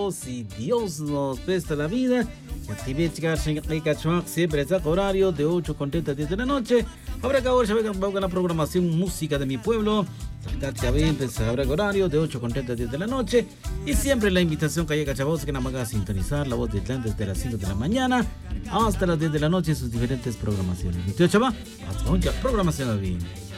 Si Dios nos presta la vida, siempre está horario de 8 con 30 a 10 de la noche. Habrá que ahora la programación música de mi pueblo. Habrá horario de 8 con 30 a 10 de la noche. Y siempre la invitación que llega chavos que nada más a sintonizar la voz de Atlanta desde las 5 de la mañana hasta las 10 de la noche en sus diferentes programaciones. Hasta mucha programación bien.